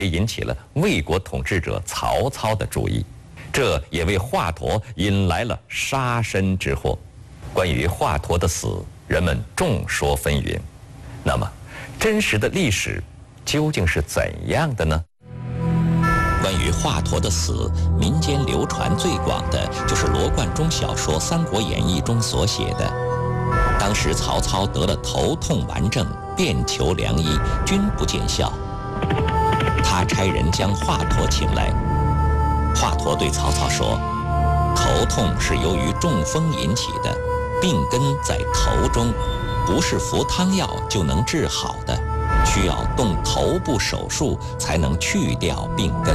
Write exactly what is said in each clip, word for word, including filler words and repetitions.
引起了魏国统治者曹操的注意，这也为华佗引来了杀身之祸。关于华佗的死，人们众说纷纭。那么，真实的历史究竟是怎样的呢？ 关于华佗的死，民间流传最广的就是罗贯中小说《三国演义》中所写的。当时曹操得了头痛顽症，遍求良医，均不见效。他差人将华佗请来，华佗对曹操说：“头痛是由于中风引起的，病根在头中，不是服汤药就能治好的，需要动头部手术才能去掉病根。”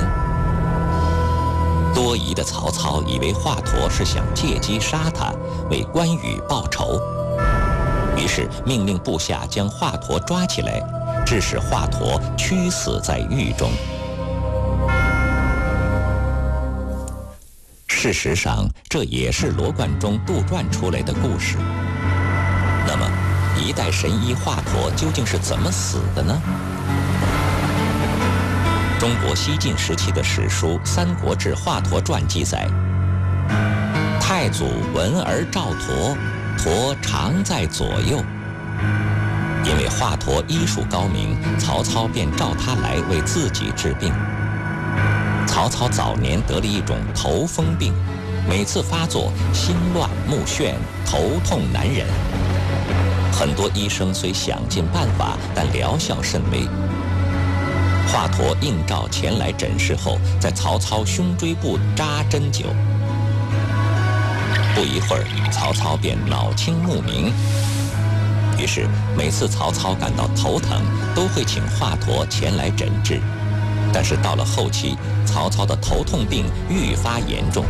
多疑的曹操以为华佗是想借机杀他，为关羽报仇，于是命令部下将华佗抓起来，致使华佗屈死在狱中。事实上，这也是罗贯中杜撰出来的故事。那么，一代神医华佗究竟是怎么死的呢？中国西晋时期的史书《三国志·华佗传》记载：太祖闻而召佗，佗常在左右。因为华佗医术高明，曹操便召他来为自己治病。曹操早年得了一种头风病，每次发作心乱目眩，头痛难忍。很多医生虽想尽办法，但疗效甚微。华佗应召前来诊视后，在曹操胸椎部扎针灸。不一会儿，曹操便脑清目明。于是每次曹操感到头疼，都会请华佗前来诊治。但是到了后期，曹操的头痛病愈发严重，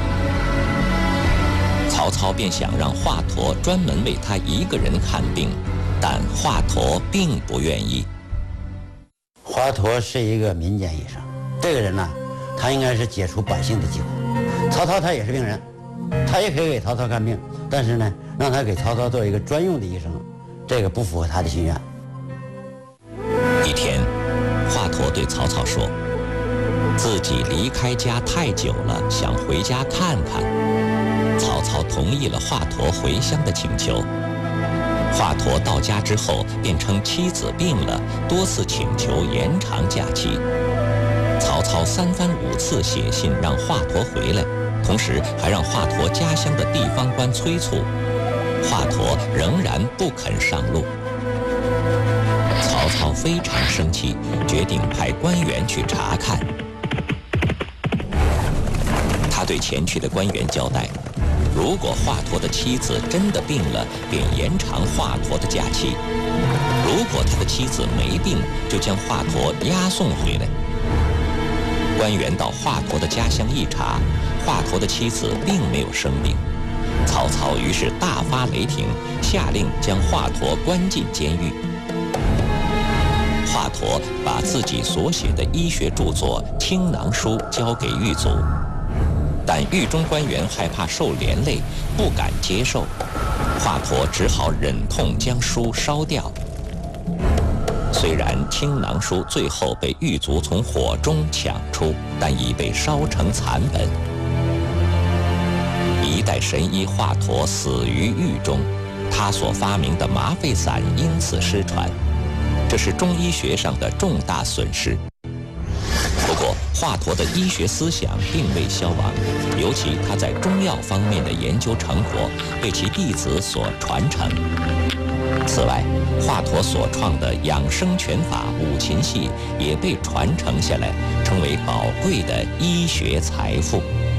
曹操便想让华佗专门为他一个人看病，但华佗并不愿意。 华佗是一个民间医生，这个人呢，他应该是解除百姓的疾苦。曹操他也是病人，他也可以给曹操看病，但是呢，让他给曹操做一个专用的医生，这个不符合他的心愿。 一天，华佗对曹操说，自己离开家太久了，想回家看看。曹操同意了华佗回乡的请求。华佗到家之后，便称妻子病了，多次请求延长假期。曹操三番五次写信让华佗回来，同时还让华佗家乡的地方官催促，华佗仍然不肯上路。曹操非常生气，决定派官员去查看。他对前去的官员交代，如果华佗的妻子真的病了，便延长华佗的假期；如果他的妻子没病，就将华佗押送回来。官员到华佗的家乡一查，华佗的妻子并没有生病。曹操于是大发雷霆，下令将华佗关进监狱。华佗把自己所写的医学著作《青囊书》交给狱卒，但狱中官员害怕受连累，不敢接受。华佗只好忍痛将书烧掉。虽然《青囊书》最后被狱卒从火中抢出，但已被烧成残本。一代神医华佗死于狱中，他所发明的麻沸散因此失传，这是中医学上的重大损失。不过，华佗的医学思想并未消亡，尤其他在中药方面的研究成果被其弟子所传承。此外，华佗所创的养生拳法五禽戏也被传承下来，成为宝贵的医学财富。